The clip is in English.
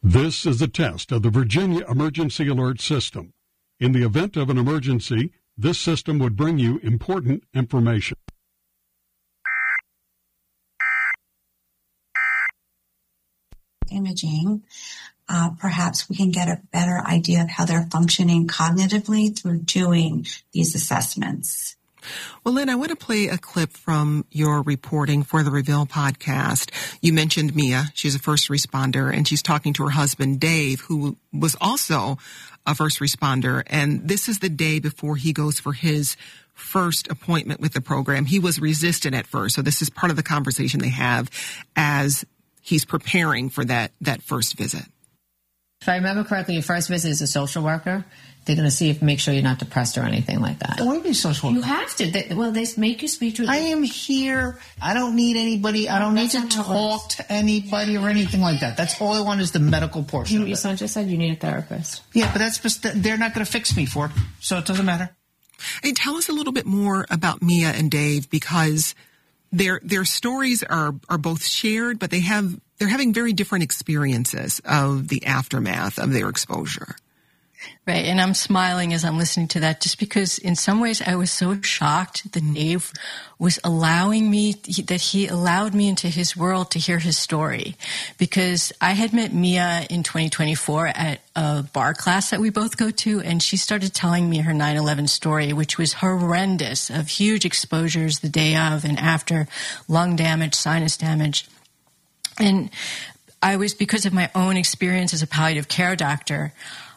This is a test of the Virginia Emergency Alert System. In the event of an emergency, this system would bring you important information. Imaging, perhaps we can get a better idea of how they're functioning cognitively through doing these assessments. Well, Lynn, I want to play a clip from your reporting for the Reveal podcast. You mentioned Mia. She's a first responder, and she's talking to her husband, Dave, who was also a first responder. And this is the day before he goes for his first appointment with the program. He was resistant at first, so this is part of the conversation they have as he's preparing for that first visit. If I remember correctly, your first visit is a social worker. They're going to make sure you're not depressed or anything like that. I want to be social worker. You have to. They make you speak to. I am here. I don't need anybody. I don't need to talk to anybody or anything like that. That's all I want is the medical portion. Your son just said you need a therapist. Yeah, but that's just, they're not going to fix me for it, so it doesn't matter. Hey, tell us a little bit more about Mia and Dave, because their stories are both shared, but they're having very different experiences of the aftermath of their exposure. Right, and I'm smiling as I'm listening to that, just because in some ways I was so shocked that Dave was he allowed me into his world to hear his story. Because I had met Mia in 2024 at a bar class that we both go to, and she started telling me her 9/11 story, which was horrendous, of huge exposures the day of and after, lung damage, sinus damage. And I was, because of my own experience as a palliative care doctor,